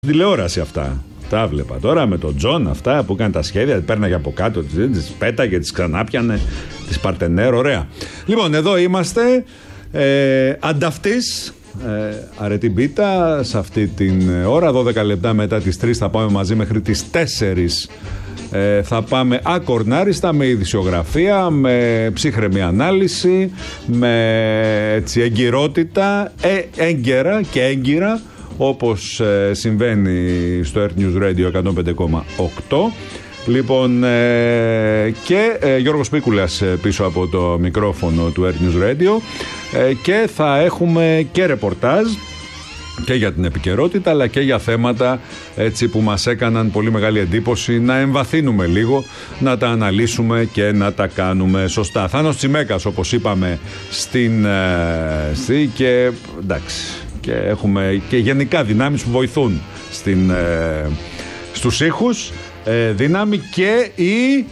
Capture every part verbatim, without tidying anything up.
Τηλεόραση αυτά. Τα βλέπα τώρα με τον Τζον, αυτά που έκανε τα σχέδια, πέρναγε από κάτω, τις πέταγε, τις ξανάπιανε, τις Παρτενέρ, ωραία. Λοιπόν, εδώ είμαστε, ε, ανταυτής, ε, αρετή μπίτα, σε αυτή την ώρα, δώδεκα λεπτά μετά τις τρεις θα πάμε μαζί μέχρι τις τέσσερις. Ε, θα πάμε ακορνάριστα με ειδησιογραφία, με ψύχρεμη ανάλυση, με έτσι, εγκυρότητα, ε, έγκαιρα και έγκυρα, όπως ε, συμβαίνει στο Earth News Radio εκατόν πέντε κόμμα οκτώ. Λοιπόν, ε, και ε, Γιώργος Πίκουλας ε, πίσω από το μικρόφωνο του Earth News Radio, ε, και θα έχουμε και ρεπορτάζ και για την επικαιρότητα, αλλά και για θέματα έτσι που μας έκαναν πολύ μεγάλη εντύπωση, να εμβαθύνουμε λίγο, να τα αναλύσουμε και να τα κάνουμε σωστά. Θάνος Τσιμέκας, όπως είπαμε στην ε, στη, και εντάξει, και έχουμε και γενικά δυνάμεις που βοηθούν στην, ε, στους ήχους, ε, δύναμη και η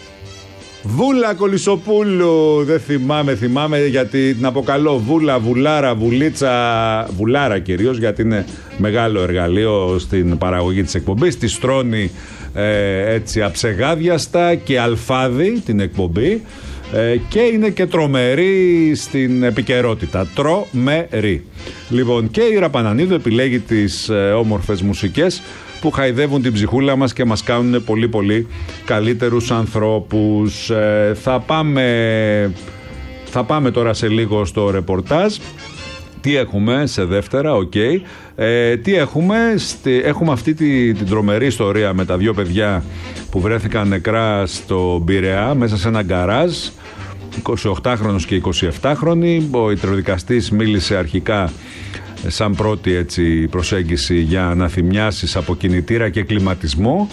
Βούλα Κολυσοπούλου. Δεν θυμάμαι, θυμάμαι γιατί την αποκαλώ Βούλα, Βουλάρα, Βουλίτσα, Βουλάρα κυρίως, γιατί είναι μεγάλο εργαλείο στην παραγωγή της εκπομπής. Τη στρώνει ε, έτσι αψεγάδιαστα και αλφάδι την εκπομπή, ε, και είναι και τρομερή στην επικαιρότητα. Τρομερή. Λοιπόν, και η Ραπανανίδου επιλέγει τις ε, όμορφες μουσικές που χαϊδεύουν την ψυχούλα μας και μας κάνουν πολύ πολύ καλύτερους ανθρώπους. Ε, θα πάμε, θα πάμε τώρα σε λίγο στο ρεπορτάζ. Τι έχουμε σε δεύτερα, οκ. Okay. Ε, τι έχουμε, στη, έχουμε αυτή τη, την τρομερή ιστορία με τα δύο παιδιά που βρέθηκαν νεκρά στο Πειραιά, μέσα σε ένα γκαράζ, εικοσιοκτάχρονος και εικοσιεπτάχρονη. Ο ιατροδικαστής μίλησε αρχικά σαν πρώτη έτσι, προσέγγιση για αναθυμιάσεις από κινητήρα και κλιματισμό.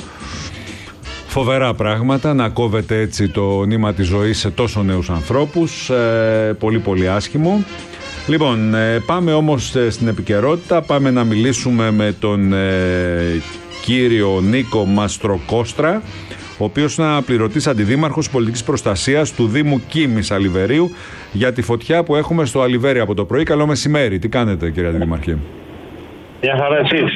Φοβερά πράγματα, να κόβεται έτσι το νήμα της ζωής σε τόσο νέους ανθρώπους. Ε, πολύ πολύ άσχημο. Λοιπόν, ε, πάμε όμως ε, στην επικαιρότητα. Πάμε να μιλήσουμε με τον ε, κύριο Νίκο Μαστροκόστρα, ο οποίος είναι αναπληρωτής αντιδήμαρχος πολιτικής προστασίας του Δήμου Κίμης Αλιβερίου, για τη φωτιά που έχουμε στο Αλιβέρι από το πρωί. Καλό μεσημέρι. Τι κάνετε, κύριε Αντιδήμαρχε? Γεια χαρά, εσείς.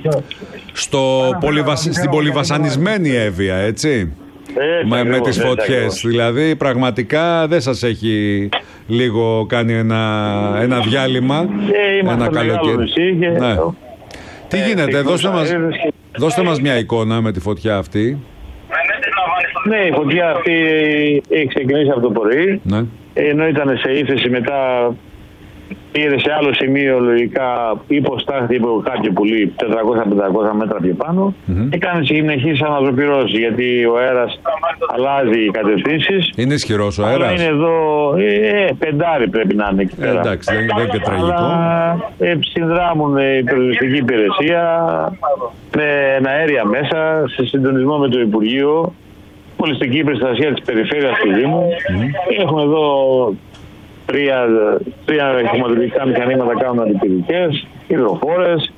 Στο πολυβασ... Στην πολυβασανισμένη Εύβοια, έτσι, έτσι με, με τις φωτιές. Έτσι, δηλαδή, πραγματικά δεν σας έχει λίγο κάνει ένα, ένα διάλειμμα, ε, ένα καλοκαίρι? Και... Ναι. Τι ε, γίνεται, δώστε μας, και... δώστε μας μια εικόνα με τη φωτιά αυτή. Ναι, η φωτιά αυτή έχει ξεκινήσει από το πρωί, ναι. Ενώ ήταν σε ύφεση, μετά πήρε σε άλλο σημείο λογικά, υποστάχθηκε από κάποιο πουλί τετρακόσια με πεντακόσια μέτρα πιο πάνω, mm-hmm. και κάνει συνεχείς αναδροπυρώσεις, γιατί ο αέρας αλλάζει οι κατευθύνσεις. Είναι ισχυρός ο αέρας? Είναι εδώ, ε, πεντάρι πρέπει να είναι εκεί πέρα. Ε, εντάξει, δεν είναι και τραγικό. Αλλά ε, συνδράμουν η περιοριστική υπηρεσία με αέρια μέσα, σε συντονισμό με το Υπουργείο, Πολιστική Προστασία της Περιφέρειας του Δήμου. Mm. Έχουμε εδώ τρία, τρία χρηματοδοτικά μηχανήματα, κάνουν αντιπυρικές, υδροφόρες.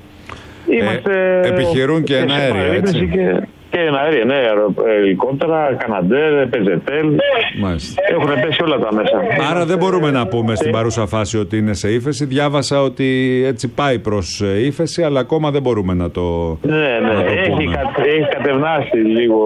Ε, επιχειρούν και εναέρια, έτσι. Και, και εναέρια, ναι, ελικόπτερα, Καναντέρ, Πεζετέλ. Έχουν πέσει όλα τα μέσα. Άρα δεν μπορούμε να πούμε στην παρούσα φάση ότι είναι σε ύφεση. Διάβασα ότι έτσι πάει προς ύφεση, αλλά ακόμα δεν μπορούμε να το, ναι, ναι. να το έχει, πούμε. Κα, έχει κατευνάσει λίγο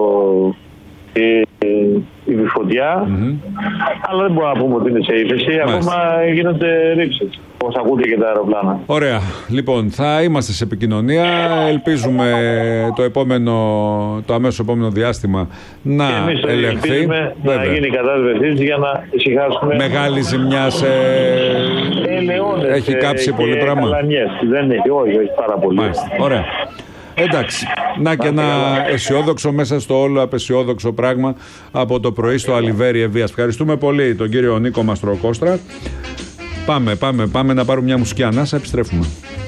η φωτιά, mm-hmm. αλλά δεν μπορούμε να πούμε ότι είναι σε ύφεση. Ακόμα γίνονται ρήψεις, όπως ακούτε και τα αεροπλάνα. Ωραία. Λοιπόν, θα είμαστε σε επικοινωνία. Ελπίζουμε το επόμενο, το αμέσως επόμενο διάστημα να ελεγχθεί. Ελπίζουμε να γίνει η κατάσταση για να ησυχάσουμε. Μεγάλη ζημιά σε... Ελαιώνες, έχει κάψει και πολύ πράγμα. Καλανιές. Δεν έχει, όχι, όχι πάρα πολύ. Μάλιστα. Ωραία. Εντάξει, να και ένα αισιόδοξο μέσα στο όλο απεσιόδοξο πράγμα από το πρωί στο Αλιβέρι Εββίας. Ευχαριστούμε πολύ τον κύριο Νίκο Μαστροκόστρα. Πάμε, πάμε, πάμε να πάρουμε μια μουσική ανάσα, επιστρέφουμε.